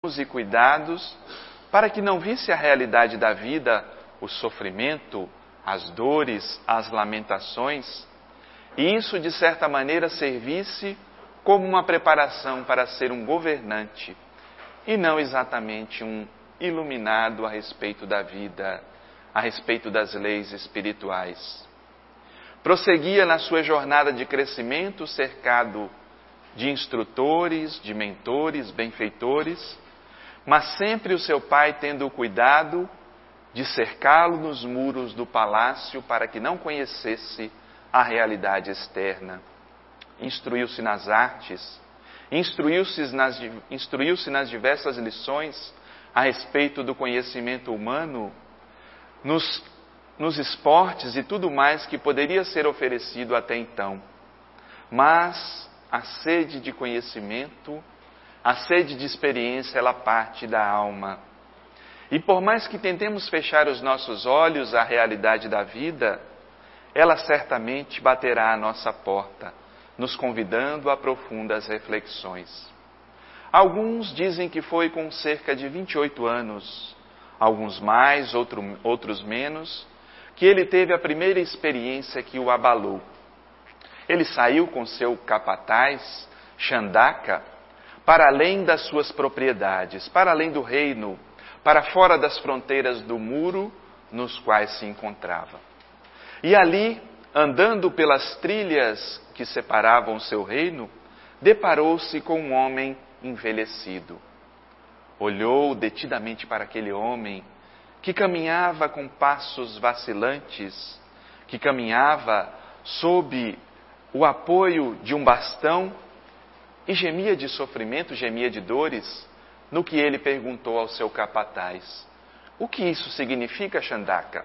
físicos e cuidados para que não visse a realidade da vida, o sofrimento, as dores, as lamentações, e isso, de certa maneira, servisse como uma preparação para ser um governante e não exatamente um iluminado a respeito da vida, a respeito das leis espirituais. Prosseguia na sua jornada de crescimento cercado de instrutores, de mentores, benfeitores, mas sempre o seu pai tendo o cuidado de cercá-lo nos muros do palácio para que não conhecesse a realidade externa. Instruiu-se nas artes, instruiu-se nas diversas lições a respeito do conhecimento humano, nos esportes e tudo mais que poderia ser oferecido até então. Mas a sede de conhecimento, a sede de experiência, ela parte da alma. E por mais que tentemos fechar os nossos olhos à realidade da vida, ela certamente baterá à nossa porta, nos convidando a profundas reflexões. Alguns dizem que foi com cerca de 28 anos, alguns mais, outros menos, que ele teve a primeira experiência que o abalou. Ele saiu com seu capataz, Chandaka, para além das suas propriedades, para além do reino, para fora das fronteiras do muro nos quais se encontrava. E ali, andando pelas trilhas que separavam o seu reino, deparou-se com um homem envelhecido. Olhou detidamente para aquele homem que caminhava com passos vacilantes, que caminhava sob o apoio de um bastão e gemia de sofrimento, gemia de dores, no que ele perguntou ao seu capataz: o que isso significa, Chandaka?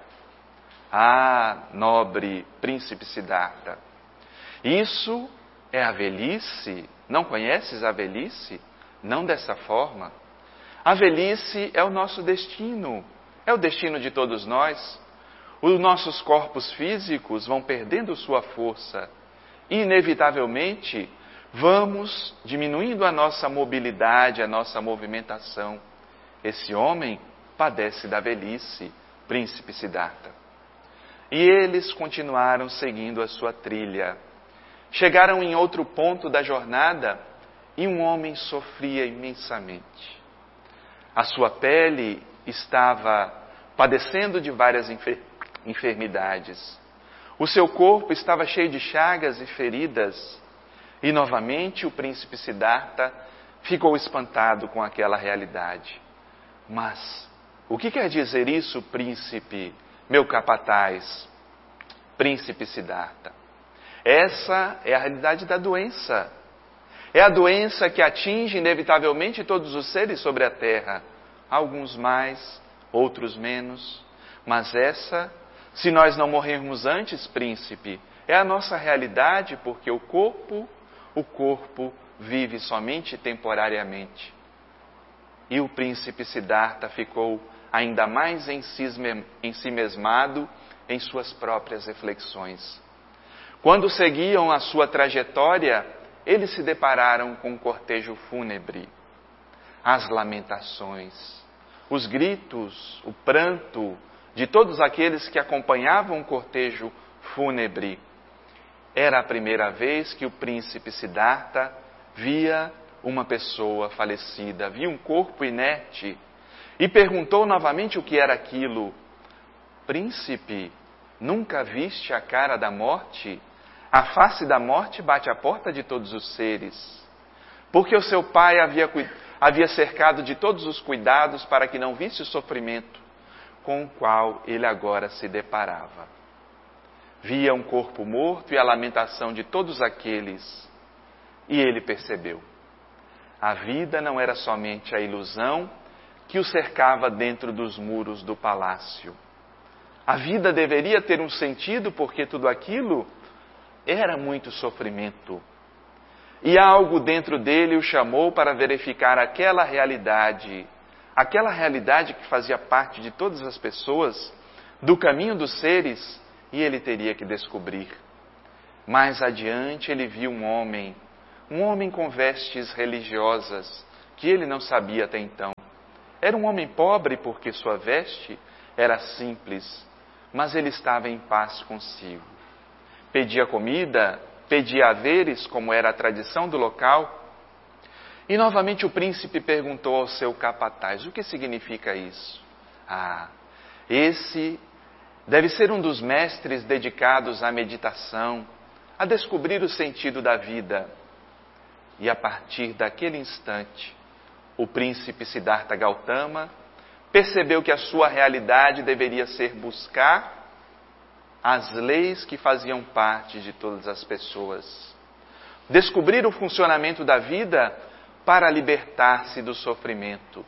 Ah, nobre príncipe Siddhartha, isso é a velhice? Não conheces a velhice? Não dessa forma. A velhice é o nosso destino, é o destino de todos nós. Os nossos corpos físicos vão perdendo sua força e, inevitavelmente, vamos diminuindo a nossa mobilidade, a nossa movimentação. Esse homem padece da velhice, príncipe Siddhartha. E eles continuaram seguindo a sua trilha. Chegaram em outro ponto da jornada e um homem sofria imensamente. A sua pele estava padecendo de várias enfermidades. O seu corpo estava cheio de chagas e feridas. E novamente o príncipe Siddhartha ficou espantado com aquela realidade. Mas o que quer dizer isso, príncipe, meu capataz, príncipe Siddhartha? Essa é a realidade da doença. É a doença que atinge inevitavelmente todos os seres sobre a terra. Alguns mais, outros menos. Mas essa, se nós não morrermos antes, príncipe, é a nossa realidade, porque o corpo vive somente temporariamente. E o príncipe Siddhartha ficou ainda mais ensimesmado em suas próprias reflexões. Quando seguiam a sua trajetória, eles se depararam com um cortejo fúnebre. As lamentações, os gritos, o pranto de todos aqueles que acompanhavam o cortejo fúnebre. Era a primeira vez que o príncipe Siddhartha via uma pessoa falecida, via um corpo inerte e perguntou novamente o que era aquilo. Príncipe, nunca viste a cara da morte? A face da morte bate à porta de todos os seres. Porque o seu pai havia cercado de todos os cuidados para que não visse o sofrimento com o qual ele agora se deparava. Via um corpo morto e a lamentação de todos aqueles. E ele percebeu. A vida não era somente a ilusão que o cercava dentro dos muros do palácio. A vida deveria ter um sentido, porque tudo aquilo era muito sofrimento. E algo dentro dele o chamou para verificar aquela realidade que fazia parte de todas as pessoas, do caminho dos seres, e ele teria que descobrir. Mais adiante ele viu um homem com vestes religiosas, que ele não sabia até então. Era um homem pobre porque sua veste era simples, mas ele estava em paz consigo. Pedia comida, pedia haveres, como era a tradição do local. E novamente o príncipe perguntou ao seu capataz: o que significa isso? Esse deve ser um dos mestres dedicados à meditação, a descobrir o sentido da vida. E a partir daquele instante, o príncipe Siddhartha Gautama percebeu que a sua realidade deveria ser buscar as leis que faziam parte de todas as pessoas. Descobrir o funcionamento da vida para libertar-se do sofrimento.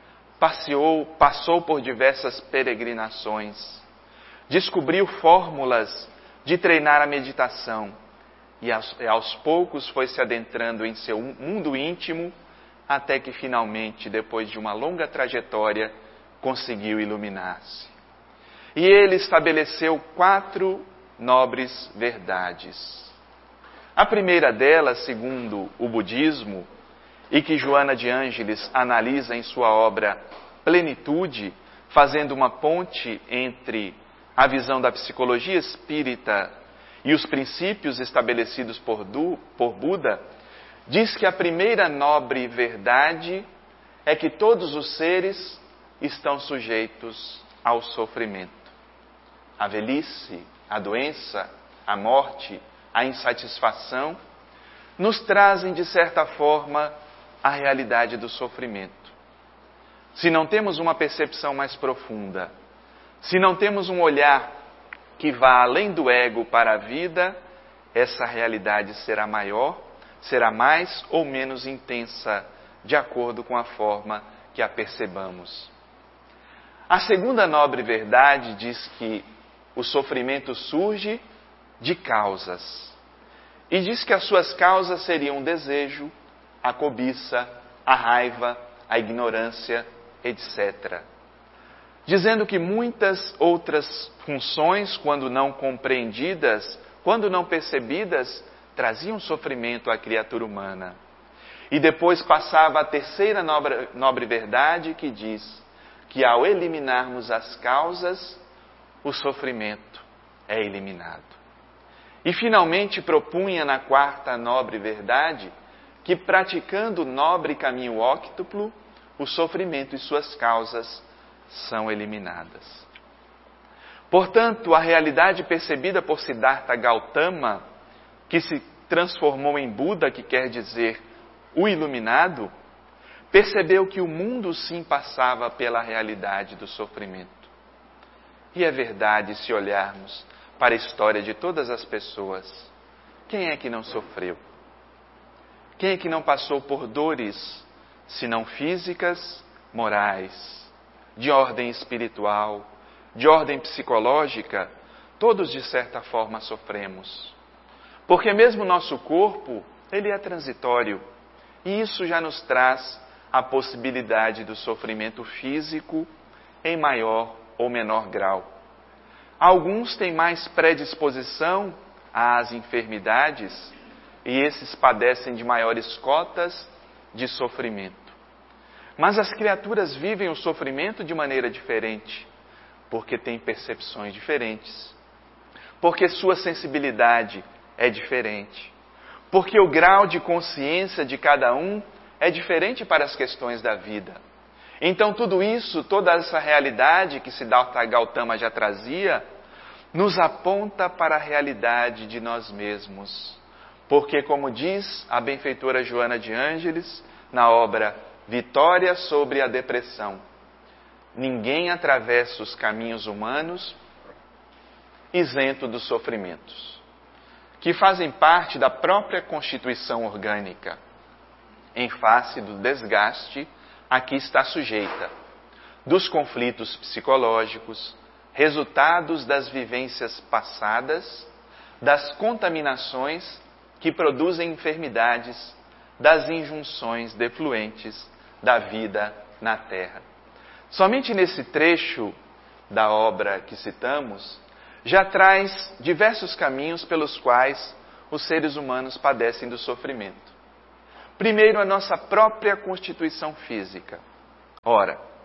Passou por diversas peregrinações. Descobriu fórmulas de treinar a meditação. E aos poucos foi se adentrando em seu mundo íntimo, até que finalmente, depois de uma longa trajetória, conseguiu iluminar-se. E ele estabeleceu 4 nobres verdades. A primeira delas, segundo o budismo, e que Joana de Ângeles analisa em sua obra Plenitude, fazendo uma ponte entre a visão da psicologia espírita e os princípios estabelecidos por Buda, diz que a primeira nobre verdade é que todos os seres estão sujeitos ao sofrimento. A velhice, a doença, a morte, a insatisfação nos trazem, de certa forma, a realidade do sofrimento. Se não temos uma percepção mais profunda, se não temos um olhar que vá além do ego para a vida, essa realidade será maior, será mais ou menos intensa, de acordo com a forma que a percebamos. A segunda nobre verdade diz que o sofrimento surge de causas. E diz que as suas causas seriam o desejo, a cobiça, a raiva, a ignorância, etc. Dizendo que muitas outras funções, quando não compreendidas, quando não percebidas, traziam sofrimento à criatura humana. E depois passava a terceira nobre verdade, que diz que ao eliminarmos as causas, o sofrimento é eliminado. E finalmente propunha na quarta nobre verdade que, praticando o nobre caminho óctuplo, o sofrimento e suas causas são eliminadas. Portanto, a realidade percebida por Siddhartha Gautama, que se transformou em Buda, que quer dizer o iluminado, percebeu que o mundo sim passava pela realidade do sofrimento. E é verdade se olharmos para a história de todas as pessoas. Quem é que não sofreu? Quem é que não passou por dores, se não físicas, morais, de ordem espiritual, de ordem psicológica? Todos, de certa forma, sofremos. Porque mesmo o nosso corpo, ele é transitório. E isso já nos traz a possibilidade do sofrimento físico em maior ou menor grau. Alguns têm mais predisposição às enfermidades e esses padecem de maiores cotas de sofrimento. Mas as criaturas vivem o sofrimento de maneira diferente, porque têm percepções diferentes, porque sua sensibilidade é diferente, porque o grau de consciência de cada um é diferente para as questões da vida. Então tudo isso, toda essa realidade que Siddhartha Gautama já trazia, nos aponta para a realidade de nós mesmos. Porque, como diz a benfeitora Joana de Ângeles, na obra Vitória sobre a Depressão, ninguém atravessa os caminhos humanos isento dos sofrimentos, que fazem parte da própria constituição orgânica, em face do desgaste a que está sujeita, dos conflitos psicológicos, resultados das vivências passadas, das contaminações que produzem enfermidades, das injunções defluentes da vida na Terra. Somente nesse trecho da obra que citamos, já traz diversos caminhos pelos quais os seres humanos padecem do sofrimento. Primeiro, a nossa própria constituição física. Ora,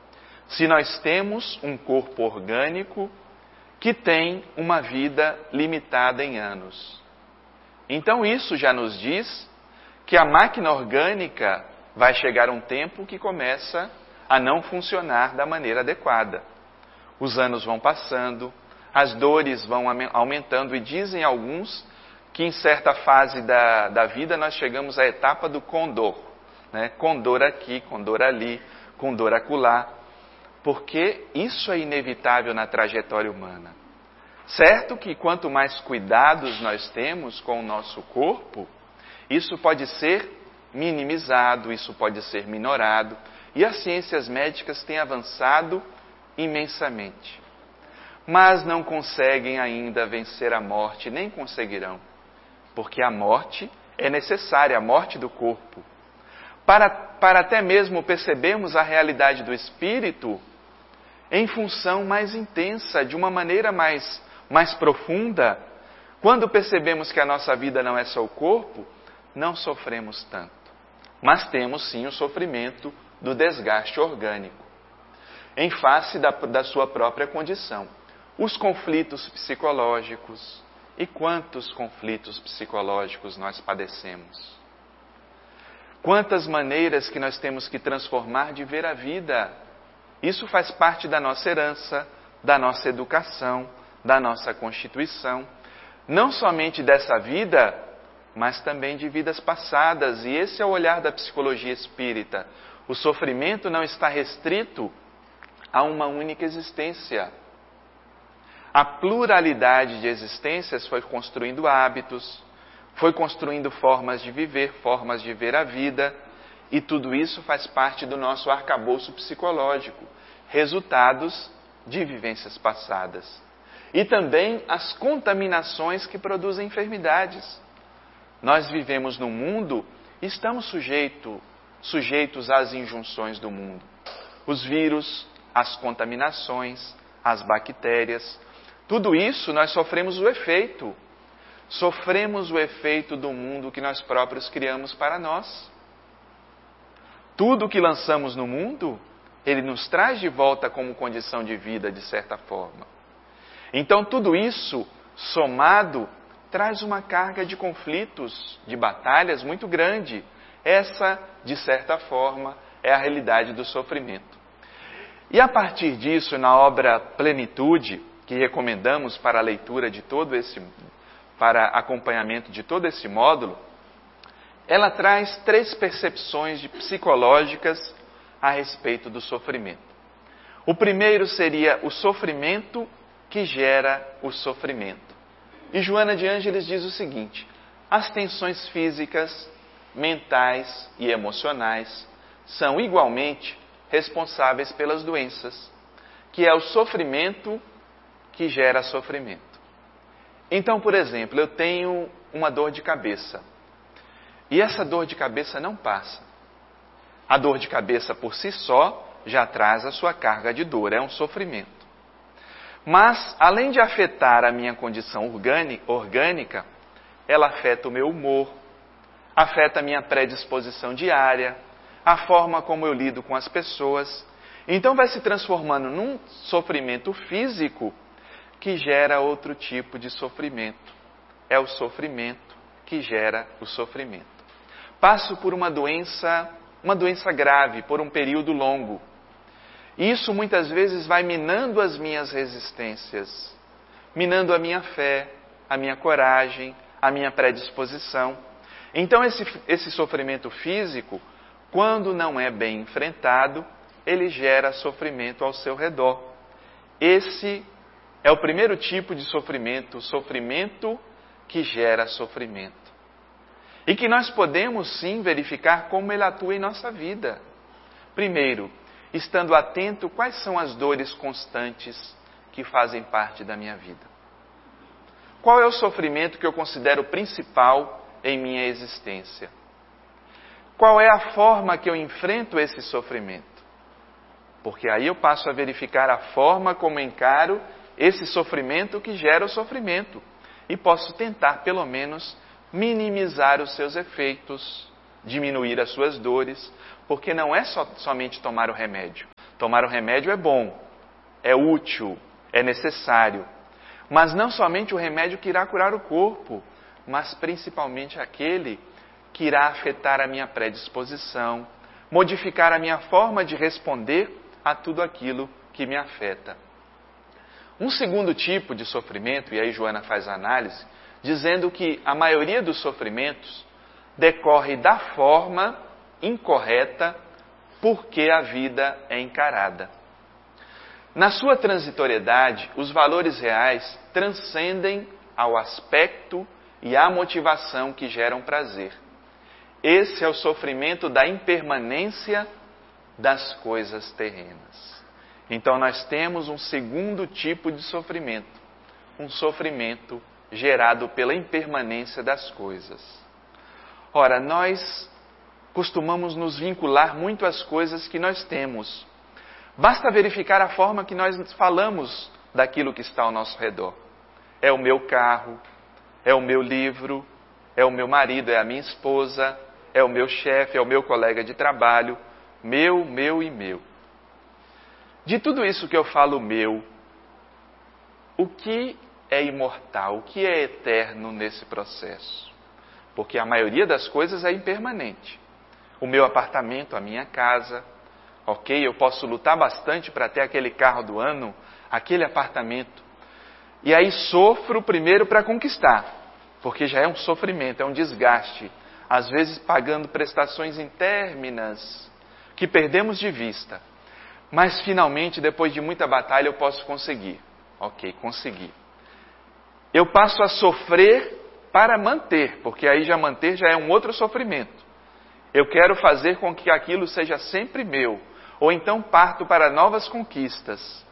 se nós temos um corpo orgânico que tem uma vida limitada em anos. Então isso já nos diz que a máquina orgânica vai chegar um tempo que começa a não funcionar da maneira adequada. Os anos vão passando, as dores vão aumentando e dizem alguns que em certa fase da vida nós chegamos à etapa do condor. Né? Condor aqui, condor ali, condor acolá. Porque isso é inevitável na trajetória humana. Certo que quanto mais cuidados nós temos com o nosso corpo, isso pode ser minimizado, isso pode ser minorado. E as ciências médicas têm avançado imensamente. Mas não conseguem ainda vencer a morte, nem conseguirão. Porque a morte é necessária, a morte do corpo. Para até mesmo percebermos a realidade do espírito em função mais intensa, de uma maneira mais profunda, quando percebemos que a nossa vida não é só o corpo, não sofremos tanto. Mas temos sim o sofrimento do desgaste orgânico, em face da sua própria condição. Os conflitos psicológicos. E quantos conflitos psicológicos nós padecemos? Quantas maneiras que nós temos que transformar de ver a vida. Isso faz parte da nossa herança, da nossa educação, da nossa constituição. Não somente dessa vida, mas também de vidas passadas. E esse é o olhar da psicologia espírita. O sofrimento não está restrito a uma única existência. A pluralidade de existências foi construindo hábitos, foi construindo formas de viver, formas de ver a vida, e tudo isso faz parte do nosso arcabouço psicológico, resultados de vivências passadas. E também as contaminações que produzem enfermidades. Nós vivemos no mundo e estamos sujeitos às injunções do mundo. Os vírus, as contaminações, as bactérias. Tudo isso nós sofremos o efeito. Sofremos o efeito do mundo que nós próprios criamos para nós. Tudo que lançamos no mundo, ele nos traz de volta como condição de vida, de certa forma. Então tudo isso, somado, traz uma carga de conflitos, de batalhas muito grande. Essa, de certa forma, é a realidade do sofrimento. E a partir disso, na obra Plenitude, que recomendamos para a leitura de para acompanhamento de todo esse módulo, ela traz 3 percepções psicológicas a respeito do sofrimento. O primeiro seria o sofrimento que gera o sofrimento. E Joana de Ângeles diz o seguinte: as tensões físicas, mentais e emocionais são igualmente responsáveis pelas doenças, que é o sofrimento que gera sofrimento. Então, por exemplo, eu tenho uma dor de cabeça. E essa dor de cabeça não passa. A dor de cabeça por si só já traz a sua carga de dor, é um sofrimento. Mas, além de afetar a minha condição orgânica, ela afeta o meu humor, afeta a minha predisposição diária, a forma como eu lido com as pessoas. Então vai se transformando num sofrimento físico que gera outro tipo de sofrimento. É o sofrimento que gera o sofrimento. Passo por uma doença grave, por um período longo. Isso muitas vezes vai minando as minhas resistências, minando a minha fé, a minha coragem, a minha predisposição. Então esse sofrimento físico, quando não é bem enfrentado, ele gera sofrimento ao seu redor. Esse é o primeiro tipo de sofrimento, o sofrimento que gera sofrimento. E que nós podemos sim verificar como ele atua em nossa vida. Primeiro, estando atento quais são as dores constantes que fazem parte da minha vida. Qual é o sofrimento que eu considero principal em minha existência? Qual é a forma que eu enfrento esse sofrimento? Porque aí eu passo a verificar a forma como encaro esse sofrimento que gera o sofrimento. E posso tentar, pelo menos, minimizar os seus efeitos, diminuir as suas dores, porque não é somente tomar o remédio. Tomar o remédio é bom, é útil, é necessário. Mas não somente o remédio que irá curar o corpo, mas principalmente aquele que irá afetar a minha predisposição, modificar a minha forma de responder a tudo aquilo que me afeta. Um segundo tipo de sofrimento, e aí Joana faz a análise, dizendo que a maioria dos sofrimentos decorre da forma incorreta porque a vida é encarada. Na sua transitoriedade, os valores reais transcendem ao aspecto e à motivação que geram prazer. Esse é o sofrimento da impermanência das coisas terrenas. Então nós temos um segundo tipo de sofrimento, um sofrimento gerado pela impermanência das coisas. Ora, nós costumamos nos vincular muito às coisas que nós temos. Basta verificar a forma que nós falamos daquilo que está ao nosso redor. É o meu carro, é o meu livro, é o meu marido, é a minha esposa, é o meu chefe, é o meu colega de trabalho, meu e meu. De tudo isso que eu falo meu, o que é imortal, o que é eterno nesse processo? Porque a maioria das coisas é impermanente. O meu apartamento, a minha casa, ok, eu posso lutar bastante para ter aquele carro do ano, aquele apartamento. E aí sofro primeiro para conquistar, porque já é um sofrimento, é um desgaste. Às vezes pagando prestações intérminas, que perdemos de vista. Mas finalmente, depois de muita batalha, eu posso conseguir. Ok, consegui. Eu passo a sofrer para manter, porque aí já manter já é um outro sofrimento. Eu quero fazer com que aquilo seja sempre meu, ou então parto para novas conquistas.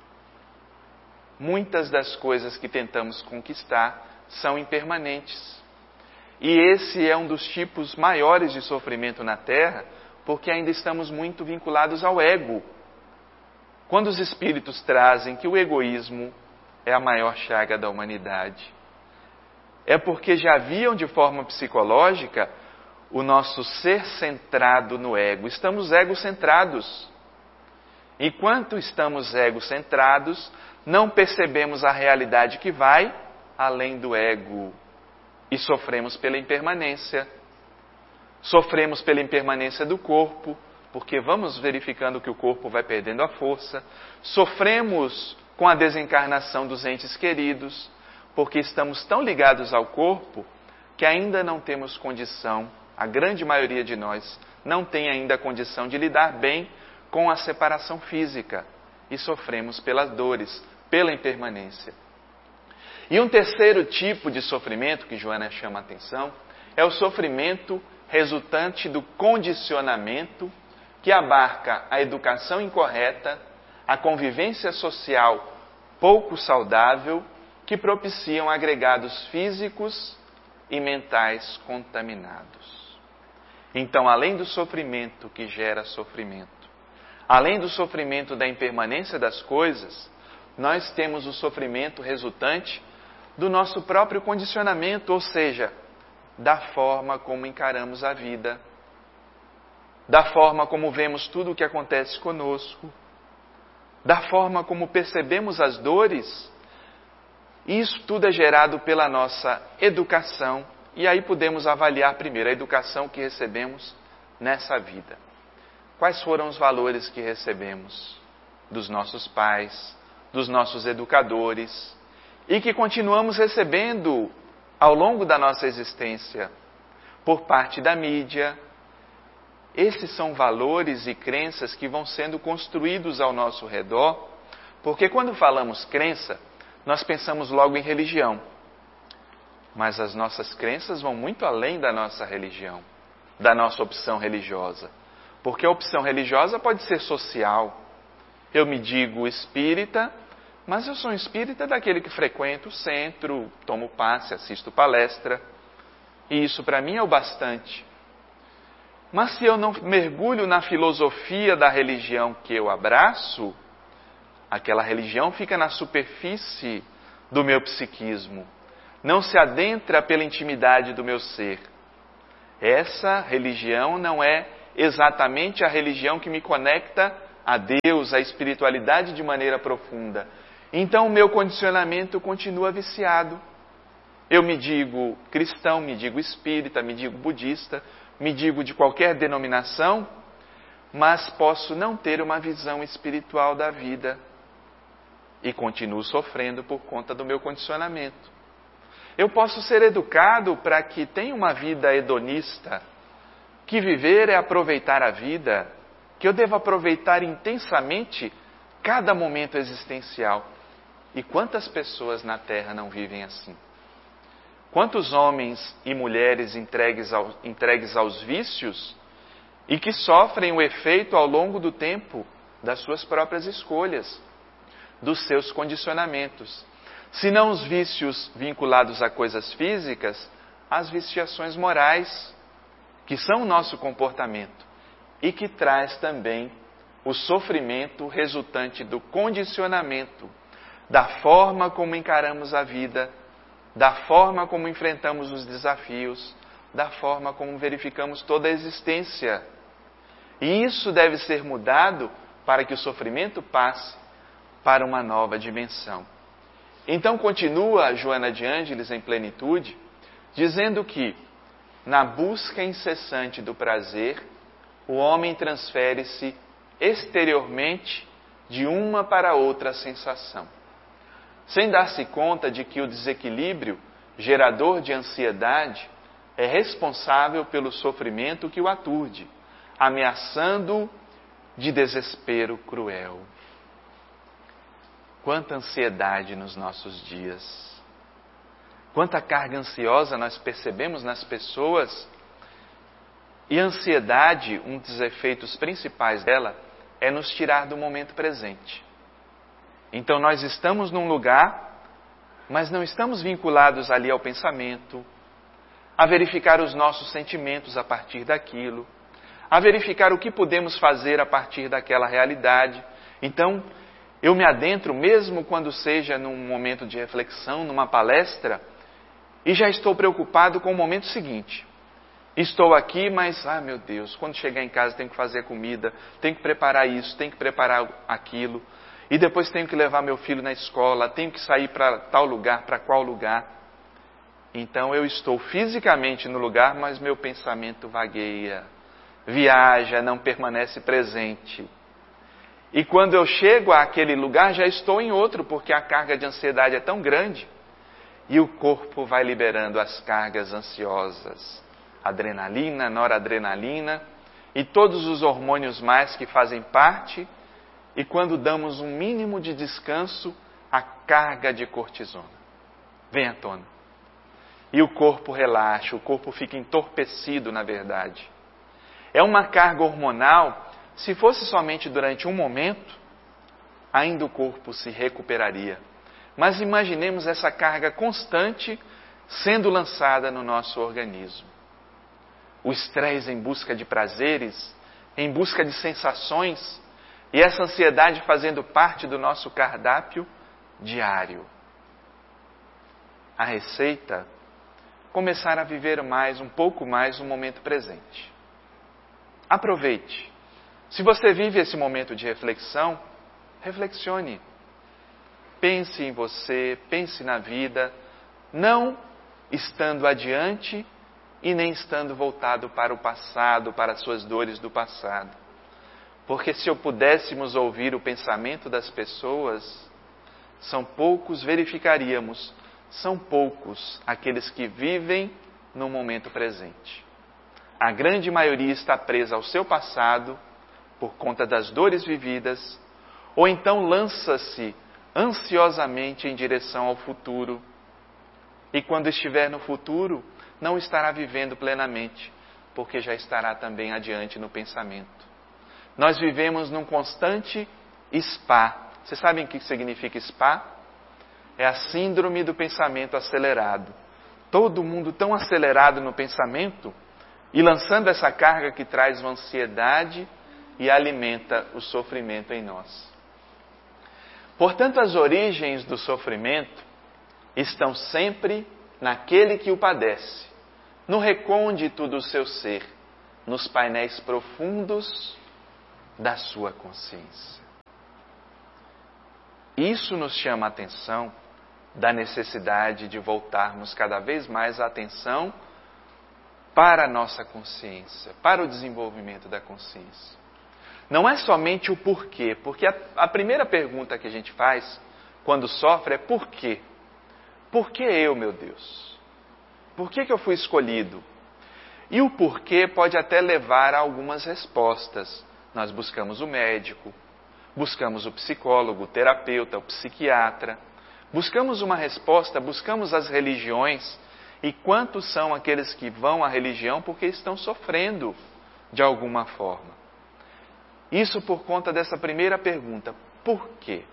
Muitas das coisas que tentamos conquistar são impermanentes. E esse é um dos tipos maiores de sofrimento na Terra, porque ainda estamos muito vinculados ao ego. Quando os espíritos trazem que o egoísmo é a maior chaga da humanidade, é porque já viam de forma psicológica o nosso ser centrado no ego. Estamos egocentrados. Enquanto estamos egocentrados, não percebemos a realidade que vai além do ego. E sofremos pela impermanência. Sofremos pela impermanência do corpo, porque vamos verificando que o corpo vai perdendo a força. Sofremos com a desencarnação dos entes queridos, porque estamos tão ligados ao corpo que ainda não temos condição, a grande maioria de nós não tem ainda a condição de lidar bem com a separação física e sofremos pelas dores, pela impermanência. E um terceiro tipo de sofrimento que Joana chama a atenção é o sofrimento resultante do condicionamento que abarca a educação incorreta, a convivência social pouco saudável, que propiciam agregados físicos e mentais contaminados. Então, além do sofrimento que gera sofrimento, além do sofrimento da impermanência das coisas, nós temos o sofrimento resultante do nosso próprio condicionamento, ou seja, da forma como encaramos a vida, da forma como vemos tudo o que acontece conosco, da forma como percebemos as dores. Isso tudo é gerado pela nossa educação, e aí podemos avaliar primeiro a educação que recebemos nessa vida. Quais foram os valores que recebemos dos nossos pais, dos nossos educadores, e que continuamos recebendo ao longo da nossa existência, por parte da mídia. Esses são valores e crenças que vão sendo construídos ao nosso redor, porque quando falamos crença, nós pensamos logo em religião. Mas as nossas crenças vão muito além da nossa religião, da nossa opção religiosa. Porque a opção religiosa pode ser social. Eu me digo espírita, mas eu sou um espírita daquele que frequenta o centro, tomo passe, assisto palestra. E isso para mim é o bastante. Mas se eu não mergulho na filosofia da religião que eu abraço, aquela religião fica na superfície do meu psiquismo. Não se adentra pela intimidade do meu ser. Essa religião não é exatamente a religião que me conecta a Deus, a espiritualidade de maneira profunda, então o meu condicionamento continua viciado. Eu me digo cristão, me digo espírita, me digo budista, me digo de qualquer denominação, mas posso não ter uma visão espiritual da vida e continuo sofrendo por conta do meu condicionamento. Eu posso ser educado para que tenha uma vida hedonista, que viver é aproveitar a vida, que eu devo aproveitar intensamente cada momento existencial. E quantas pessoas na Terra não vivem assim? Quantos homens e mulheres entregues aos vícios e que sofrem o efeito ao longo do tempo das suas próprias escolhas, dos seus condicionamentos. Se não os vícios vinculados a coisas físicas, as viciações morais, que são o nosso comportamento e que traz também o sofrimento resultante do condicionamento, da forma como encaramos a vida, da forma como enfrentamos os desafios, da forma como verificamos toda a existência. E isso deve ser mudado para que o sofrimento passe para uma nova dimensão. Então continua Joana de Ângeles em plenitude, dizendo que na busca incessante do prazer, o homem transfere-se exteriormente de uma para outra sensação, sem dar-se conta de que o desequilíbrio gerador de ansiedade é responsável pelo sofrimento que o aturde, ameaçando-o de desespero cruel. Quanta ansiedade nos nossos dias! Quanta carga ansiosa nós percebemos nas pessoas. E a ansiedade, um dos efeitos principais dela, é nos tirar do momento presente. Então nós estamos num lugar, mas não estamos vinculados ali ao pensamento, a verificar os nossos sentimentos a partir daquilo, a verificar o que podemos fazer a partir daquela realidade. Então, eu me adentro, mesmo quando seja num momento de reflexão, numa palestra, e já estou preocupado com o momento seguinte. Estou aqui, mas, meu Deus, quando chegar em casa tenho que fazer comida, tenho que preparar isso, tenho que preparar aquilo, e depois tenho que levar meu filho na escola, tenho que sair para tal lugar, para qual lugar. Então eu estou fisicamente no lugar, mas meu pensamento vagueia, viaja, não permanece presente. E quando eu chego àquele lugar, já estou em outro, porque a carga de ansiedade é tão grande. E o corpo vai liberando as cargas ansiosas, adrenalina, noradrenalina e todos os hormônios mais que fazem parte. E quando damos um mínimo de descanso, a carga de cortisona vem à tona. E o corpo relaxa, o corpo fica entorpecido, na verdade. É uma carga hormonal. Se fosse somente durante um momento, ainda o corpo se recuperaria. Mas imaginemos essa carga constante sendo lançada no nosso organismo. O estresse em busca de prazeres, em busca de sensações, e essa ansiedade fazendo parte do nosso cardápio diário. A receita, começar a viver um pouco mais o momento presente. Aproveite. Se você vive esse momento de reflexão, reflexione. Pense em você, pense na vida, não estando adiante e nem estando voltado para o passado, para as suas dores do passado. Porque se pudéssemos ouvir o pensamento das pessoas, são poucos, verificaríamos, são poucos aqueles que vivem no momento presente. A grande maioria está presa ao seu passado, por conta das dores vividas, ou então lança-se ansiosamente em direção ao futuro. E quando estiver no futuro, não estará vivendo plenamente, porque já estará também adiante no pensamento. Nós vivemos num constante spa. Vocês sabem o que significa spa? É a síndrome do pensamento acelerado. Todo mundo tão acelerado no pensamento e lançando essa carga que traz uma ansiedade e alimenta o sofrimento em nós. Portanto, as origens do sofrimento estão sempre naquele que o padece, no recôndito do seu ser, nos painéis profundos da sua consciência. Isso nos chama a atenção da necessidade de voltarmos cada vez mais a atenção para a nossa consciência, para o desenvolvimento da consciência. Não é somente o porquê, porque a primeira pergunta que a gente faz quando sofre é por quê? Por que eu, meu Deus? Por que eu fui escolhido? E o porquê pode até levar a algumas respostas. Nós buscamos o médico, buscamos o psicólogo, o terapeuta, o psiquiatra, buscamos uma resposta, buscamos as religiões. E quantos são aqueles que vão à religião porque estão sofrendo de alguma forma? Isso por conta dessa primeira pergunta, por quê?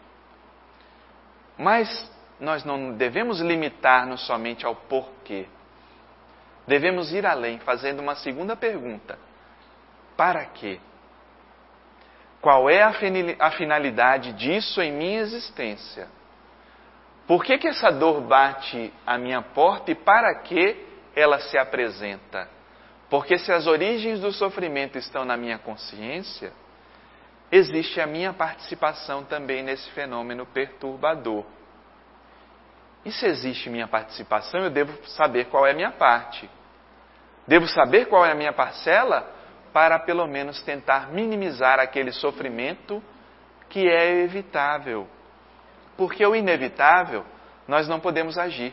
Mas nós não devemos limitar-nos somente ao porquê. Devemos ir além, fazendo uma segunda pergunta. Para quê? Qual é a finalidade disso em minha existência? Por que essa dor bate à minha porta e para que ela se apresenta? Porque se as origens do sofrimento estão na minha consciência, existe a minha participação também nesse fenômeno perturbador. E se existe minha participação, eu devo saber qual é a minha parte. Devo saber qual é a minha parcela para pelo menos tentar minimizar aquele sofrimento que é evitável. Porque o inevitável, nós não podemos agir.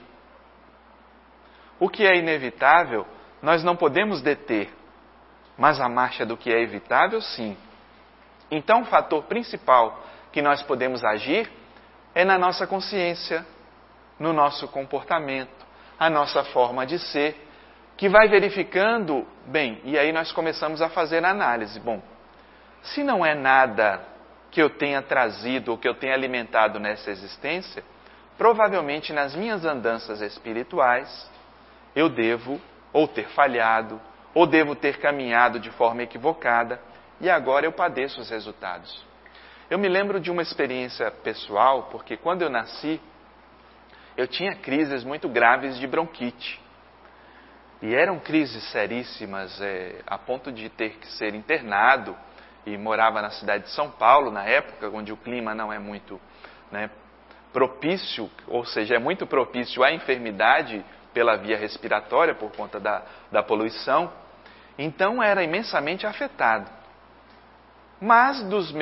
O que é inevitável, nós não podemos deter. Mas a marcha do que é evitável, sim. Então, o fator principal que nós podemos agir é na nossa consciência, no nosso comportamento, a nossa forma de ser, que vai verificando, bem, e aí nós começamos a fazer a análise. Bom, se não é nada que eu tenha trazido ou que eu tenha alimentado nessa existência, provavelmente nas minhas andanças espirituais, eu devo ou ter falhado, ou devo ter caminhado de forma equivocada, e agora eu padeço os resultados. Eu me lembro de uma experiência pessoal, porque quando eu nasci, eu tinha crises muito graves de bronquite. E eram crises seríssimas, a ponto de ter que ser internado, e morava na cidade de São Paulo, na época, onde o clima não é muito propício, ou seja, é muito propício à enfermidade pela via respiratória, por conta da poluição. Então, era imensamente afetado. Mas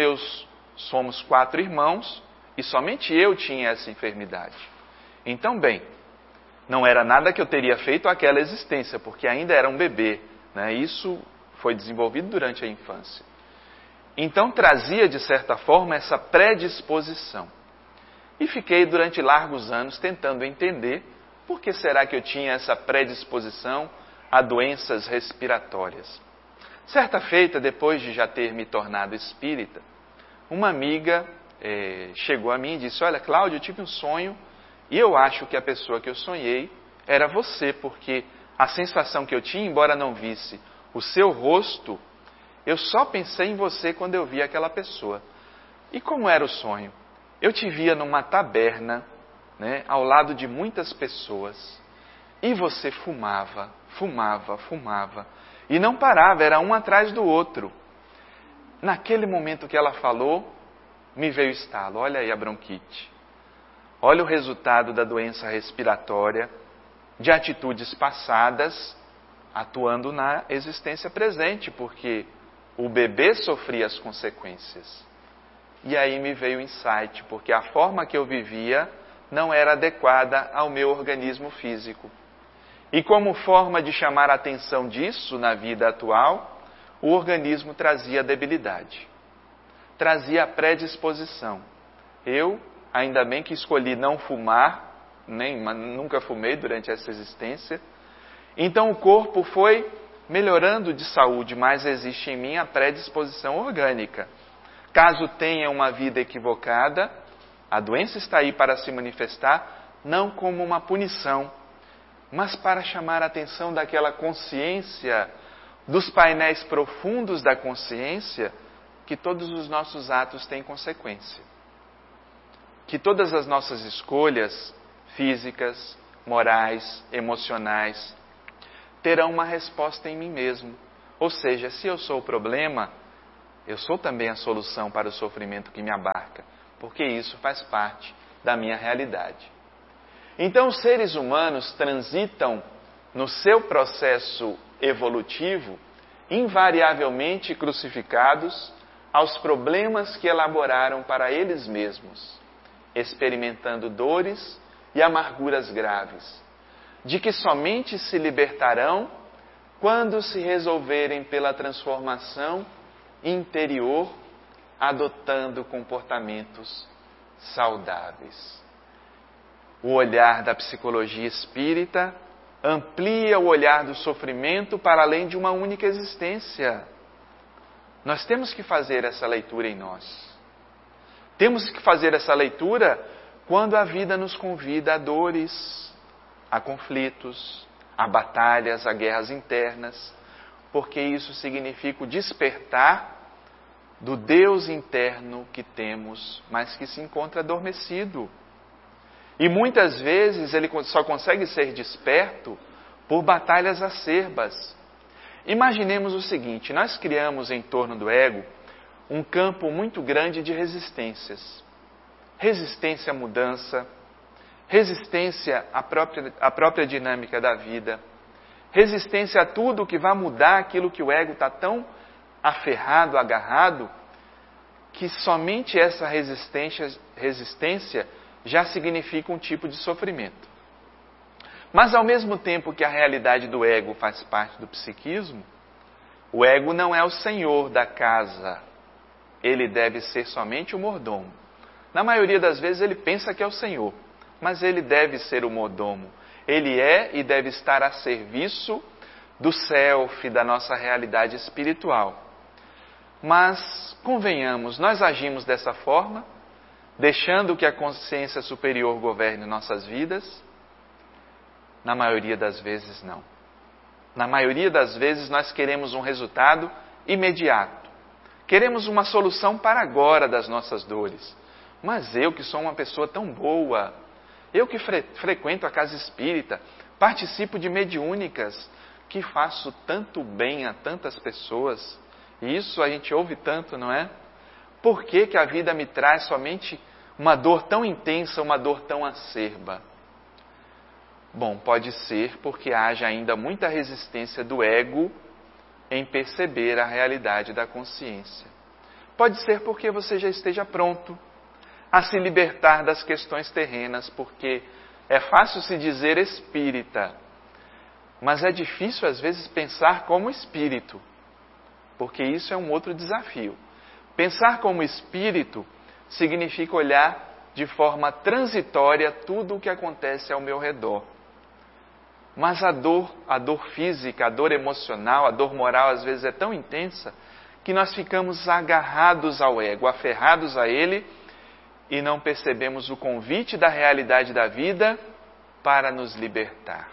somos 4 irmãos, e somente eu tinha essa enfermidade. Então, bem, não era nada que eu teria feito àquela existência, porque ainda era um bebê. Isso foi desenvolvido durante a infância. Então, trazia, de certa forma, essa predisposição. E fiquei durante largos anos tentando entender por que será que eu tinha essa predisposição a doenças respiratórias. Certa feita, depois de já ter me tornado espírita, uma amiga chegou a mim e disse: olha, Cláudio, eu tive um sonho e eu acho que a pessoa que eu sonhei era você, porque a sensação que eu tinha, embora não visse o seu rosto, eu só pensei em você quando eu vi aquela pessoa. E como era o sonho? Eu te via numa taberna, ao lado de muitas pessoas, e você fumava, fumava, fumava, e não parava, era um atrás do outro. Naquele momento que ela falou, me veio o estalo: olha aí a bronquite. Olha o resultado da doença respiratória, de atitudes passadas, atuando na existência presente, porque o bebê sofria as consequências. E aí me veio o insight, porque a forma que eu vivia não era adequada ao meu organismo físico. E como forma de chamar a atenção disso na vida atual, o organismo trazia debilidade, trazia predisposição. Eu, ainda bem que escolhi não fumar, nunca fumei durante essa existência. Então o corpo foi melhorando de saúde, mas existe em mim a predisposição orgânica. Caso tenha uma vida equivocada, a doença está aí para se manifestar, não como uma punição, mas para chamar a atenção daquela consciência, dos painéis profundos da consciência, que todos os nossos atos têm consequência. Que todas as nossas escolhas físicas, morais, emocionais, terão uma resposta em mim mesmo. Ou seja, se eu sou o problema, Eu sou também a solução para o sofrimento que me abarca, porque isso faz parte da minha realidade. Então, os seres humanos transitam no seu processo evolutivo, invariavelmente crucificados aos problemas que elaboraram para eles mesmos, experimentando dores e amarguras graves, de que somente se libertarão quando se resolverem pela transformação interior, adotando comportamentos saudáveis. O olhar da psicologia espírita amplia o olhar do sofrimento para além de uma única existência. Nós temos que fazer essa leitura em nós. Temos que fazer essa leitura quando a vida nos convida a dores, a conflitos, a batalhas, a guerras internas, porque isso significa o despertar do Deus interno que temos, mas que se encontra adormecido. E muitas vezes ele só consegue ser desperto por batalhas acerbas. Imaginemos o seguinte: nós criamos em torno do ego um campo muito grande de resistências. Resistência à mudança, resistência à própria dinâmica da vida, resistência a tudo que vai mudar aquilo que o ego está tão aferrado, agarrado, que somente essa resistência já significa um tipo de sofrimento. Mas ao mesmo tempo que a realidade do ego faz parte do psiquismo, o ego não é o senhor da casa. Ele deve ser somente o mordomo. Na maioria das vezes ele pensa que é o senhor, mas ele deve ser o mordomo. Ele é e deve estar a serviço do self, da nossa realidade espiritual. Mas, convenhamos, nós agimos dessa forma, deixando que a consciência superior governe nossas vidas? Na maioria das vezes, não. Na maioria das vezes, nós queremos um resultado imediato. Queremos uma solução para agora das nossas dores. Mas eu, que sou uma pessoa tão boa, eu que frequento a casa espírita, participo de mediúnicas, que faço tanto bem a tantas pessoas, e isso a gente ouve tanto, não é? Por que que a vida me traz somente uma dor tão intensa, uma dor tão acerba? Bom, pode ser porque haja ainda muita resistência do ego em perceber a realidade da consciência. Pode ser porque você já esteja pronto a se libertar das questões terrenas, porque é fácil se dizer espírita, mas é difícil às vezes pensar como espírito, porque isso é um outro desafio. Pensar como espírito significa olhar de forma transitória tudo o que acontece ao meu redor. Mas a dor física, a dor emocional, a dor moral às vezes é tão intensa que nós ficamos agarrados ao ego, aferrados a ele e não percebemos o convite da realidade da vida para nos libertar.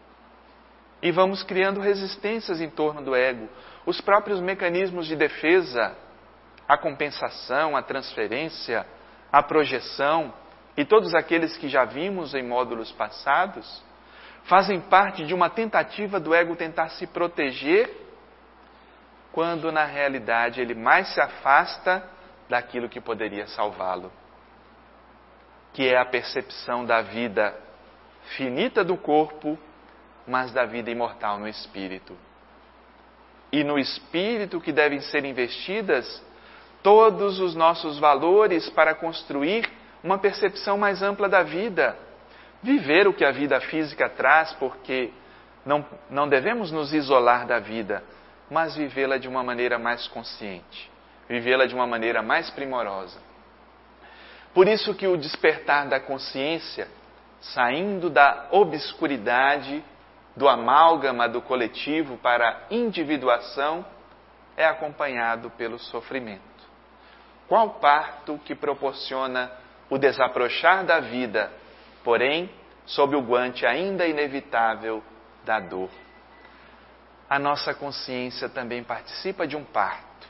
E vamos criando resistências em torno do ego, os próprios mecanismos de defesa, a compensação, a transferência, a projeção e todos aqueles que já vimos em módulos passados, fazem parte de uma tentativa do ego tentar se proteger, quando na realidade ele mais se afasta daquilo que poderia salvá-lo, que é a percepção da vida finita do corpo, mas da vida imortal no espírito. E no espírito que devem ser investidas todos os nossos valores para construir uma percepção mais ampla da vida. Viver o que a vida física traz, porque não devemos nos isolar da vida, mas vivê-la de uma maneira mais consciente, vivê-la de uma maneira mais primorosa. Por isso que o despertar da consciência, saindo da obscuridade, do amálgama do coletivo para a individuação, é acompanhado pelo sofrimento. Qual parto que proporciona o desabrochar da vida, porém, sob o guante ainda inevitável da dor? A nossa consciência também participa de um parto.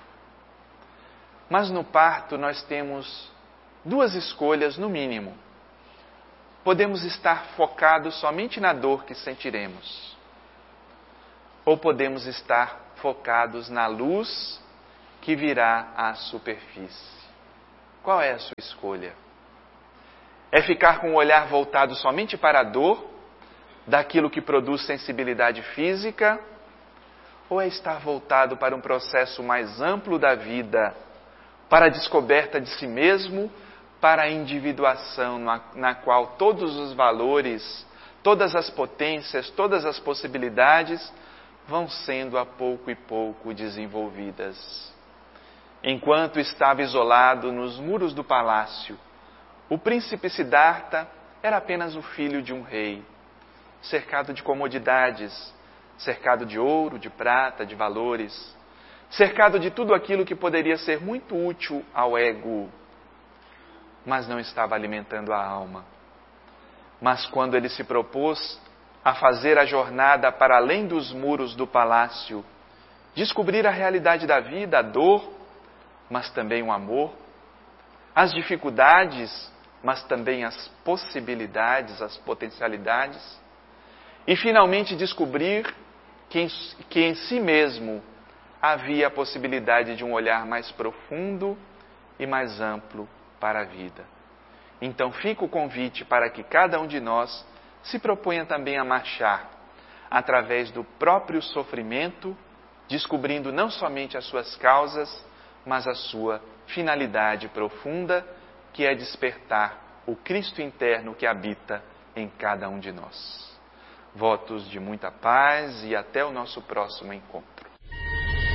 Mas no parto nós temos duas escolhas no mínimo. Podemos estar focados somente na dor que sentiremos, ou podemos estar focados na luz que virá à superfície. Qual é a sua escolha? É ficar com o olhar voltado somente para a dor, daquilo que produz sensibilidade física, ou é estar voltado para um processo mais amplo da vida, para a descoberta de si mesmo, para a individuação na qual todos os valores, todas as potências, todas as possibilidades vão sendo a pouco e pouco desenvolvidas. Enquanto estava isolado nos muros do palácio, o príncipe Siddhartha era apenas o filho de um rei, cercado de comodidades, cercado de ouro, de prata, de valores, cercado de tudo aquilo que poderia ser muito útil ao ego, mas não estava alimentando a alma. Mas quando ele se propôs a fazer a jornada para além dos muros do palácio, descobrir a realidade da vida, a dor, mas também o amor, as dificuldades, mas também as possibilidades, as potencialidades, e finalmente descobrir que em si mesmo havia a possibilidade de um olhar mais profundo e mais amplo para a vida. Então fica o convite para que cada um de nós se proponha também a marchar através do próprio sofrimento, descobrindo não somente as suas causas, mas a sua finalidade profunda, que é despertar o Cristo interno que habita em cada um de nós. Votos de muita paz e até o nosso próximo encontro.